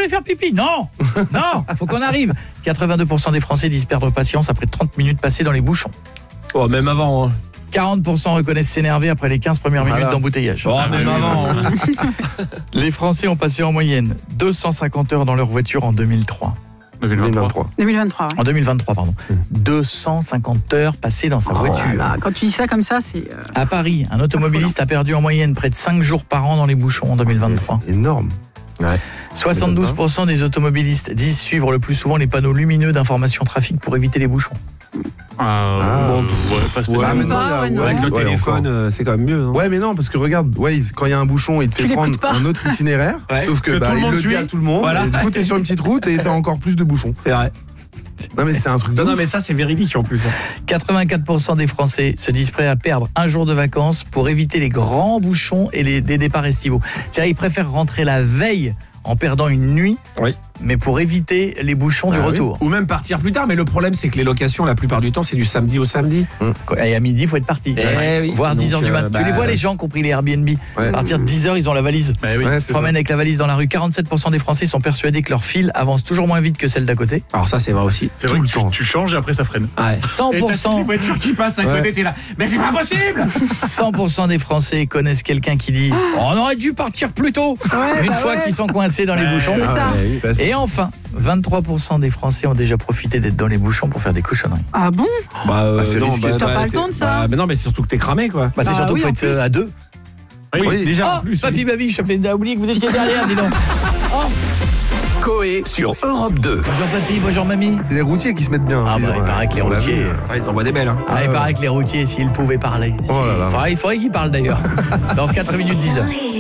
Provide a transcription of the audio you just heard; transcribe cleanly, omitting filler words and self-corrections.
aller faire pipi. Non, faut qu'on arrive. 82% des Français disent perdre patience après 30 minutes passées dans les bouchons. Oh, même avant. Hein. 40% reconnaissent s'énerver après les 15 premières minutes d'embouteillage. Oh, même avant. Hein. Les Français ont passé en moyenne 250 heures dans leur voiture en 2003. 2023. Ouais. En 2023, pardon. 250 heures passées dans sa voiture. Là, quand tu dis ça comme ça, c'est... À Paris, un automobiliste a perdu en moyenne près de 5 jours par an dans les bouchons en 2023. C'est énorme. Ouais. 72% des automobilistes disent suivre le plus souvent les panneaux lumineux d'information trafic pour éviter les bouchons. Bon, pas Ah, mais non, il y a- Avec le téléphone, c'est quand même mieux. Hein. Ouais, mais non, parce que regarde, Waze, quand il y a un bouchon, il te fait Tu prendre l'écoutes pas. un autre itinéraire, Ouais. sauf que Que tout le il monde le dit suit. à tout le monde, Voilà. et du coup, t'es sur une petite route et t'as encore plus de bouchons. C'est vrai. Non, mais c'est un truc de Non, ouf. mais ça, c'est véridique en plus. 84% des Français se disent prêts à perdre un jour de vacances pour éviter les grands bouchons et des départs estivaux. C'est-à-dire, ils préfèrent rentrer la veille en perdant une nuit, Oui. mais pour éviter les bouchons du Ah oui. retour. Ou même partir plus tard, mais le problème, c'est que les locations, la plupart du temps, c'est du samedi au samedi. Et à midi, il faut être parti. Oui. Voire 10h Donc, du mat. Tu les vois, les gens qui ont pris les Airbnb. Ouais. À partir de 10h, ils ont la valise. Ouais, Ils c'est se ça. promènent avec la valise dans la rue. 47% des Français sont persuadés que leur file avance toujours moins vite que celle d'à côté. Alors ça, c'est vrai aussi. C'est Tout vrai le que temps. tu changes et après ça freine. Ouais. Et t'as toutes les 100%, voitures qui passent à Ouais. côté, t'es là. Mais c'est pas possible. 100% des Français connaissent quelqu'un qui dit « On aurait dû partir plus tôt !» Une fois qu'ils sont coincés dans les bouchons. C'est ça. Ouais, oui. Bah, c'est- Et enfin, 23% des Français ont déjà profité d'être dans les bouchons pour faire des cochonneries. Ah bon? c'est risqué, T'as pas le temps de ça. Mais non, mais c'est surtout que t'es cramé, quoi. Bah, c'est Bah surtout oui, qu'il faut en être plus. à deux. Oui. déjà en Oh, plus. papy, baby, je t'ai oublié que vous étiez derrière, dis donc. Coé sur Europe 2. Bonjour papy, bonjour mamie. C'est les routiers qui se mettent bien. Ah bah, il paraît que les On l'a routiers... vu. Ouais, ils envoient des belles. Hein. Ah, il paraît que les routiers, s'ils pouvaient parler. Oh là là. Il faudrait qu'ils parlent d'ailleurs. Dans 4 minutes 10 heures.